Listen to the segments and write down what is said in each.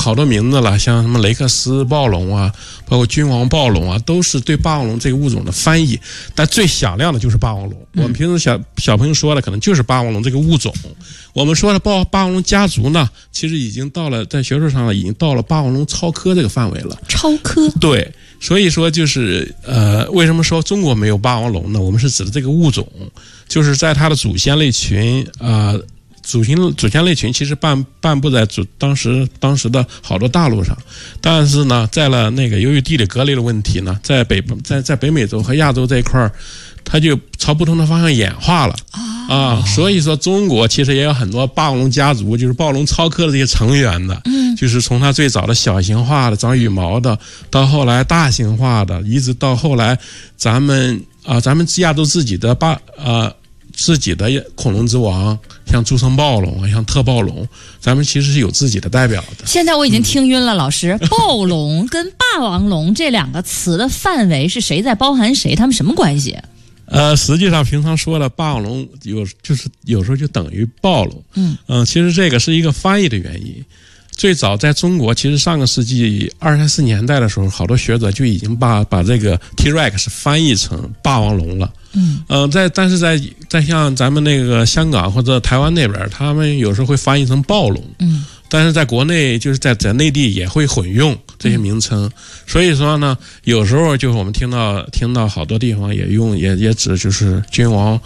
好多名字了，像什么雷克斯暴龙啊，包括君王暴龙啊，都是对霸王龙这个物种的翻译。但最响亮的就是霸王龙。我们平时小朋友说的可能就是霸王龙这个物种。我们说的霸王龙家族呢，其实已经到了在学术上已经到了霸王龙超科这个范围了。超科？对。所以说就是为什么说中国没有霸王龙呢？我们是指的这个物种，就是在它的祖先类群祖先类群其实半布在当时的好多大陆上，但是呢，在了那个由于地理隔离的问题呢，在北美洲和亚洲这一块它就朝不同的方向演化了所以说中国其实也有很多霸王龙家族，就是霸王龙超科的这些成员的，就是从它最早的小型化的长羽毛的，到后来大型化的，一直到后来咱们亚洲自己的恐龙之王，像诸生暴龙啊，像特暴龙，咱们其实是有自己的代表的。现在我已经听晕了，老师，暴龙跟霸王龙这两个词的范围是谁在包含谁？他们什么关系？实际上平常说的霸王龙有时候就等于暴龙。其实这个是一个翻译的原因。最早在中国，其实上个世纪20、30年代的时候，好多学者就已经把这个 T-Rex 翻译成霸王龙了。但是在像咱们那个香港或者台湾那边，他们有时候会翻译成暴龙。但是在国内，就是在内地也会混用这些名称。所以说呢，有时候就是我们听到好多地方也指就是君王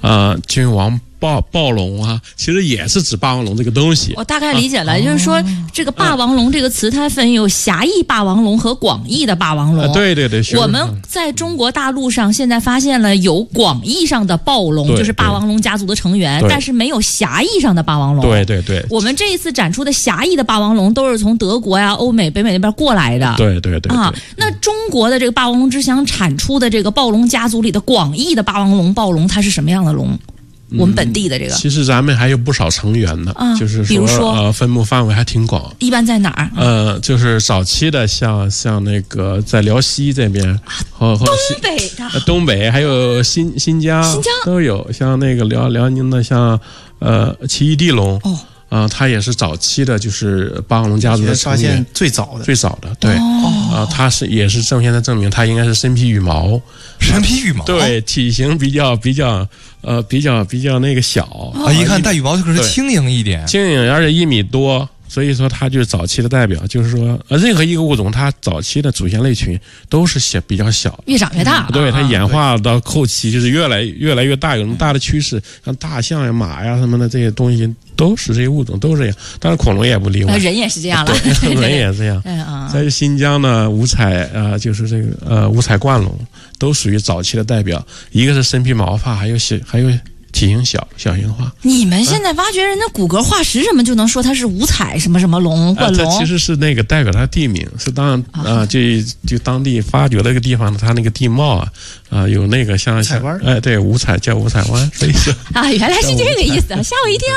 暴龙啊，其实也是指霸王龙这个东西。我大概理解了，就是说这个霸王龙这个词，它分有狭义霸王龙和广义的霸王龙。对，我们在中国大陆上现在发现了有广义上的暴龙，就是霸王龙家族的成员，但是没有狭义上的霸王龙。对，我们这一次展出的狭义的霸王龙都是从德国呀、欧美、北美那边过来的。对那中国的这个霸王龙之乡产出的这个暴龙家族里的广义的霸王龙暴龙，它是什么样的龙？我们本地的这个，其实咱们还有不少成员呢，就是比如说分布范围还挺广。一般在哪儿？就是早期的像那个在辽西这边，东北还有新疆都有，像那个辽宁的像奇异地龙。它也是早期的，就是霸王龙家族的成员，发现最早的，对，它也是现在证明它应该是身披羽毛，对，体型比较那个小，一看带羽毛就是轻盈一点，而且1米多。所以说它就是早期的代表，就是说任何一个物种它早期的祖先类群都是比较小，越长越大。对，它演化到后期就是越来越大，有那么大的趋势，像大象呀、马呀什么的这些东西都是这些物种都是这样，当然恐龙也不例外，人也是这样了，人也是这样。在新疆呢，五彩就是这个五彩冠龙都属于早期的代表，一个是身披毛发，还有体型小型化。你们现在挖掘人的骨骼化石什么就能说它是五彩什么什么龙冠龙？它其实是那个代表它地名，是就当地发掘那个地方，它那个地貌有那个像五彩湾，对，五彩叫五彩湾，所以说原来是这个意思，吓我一跳。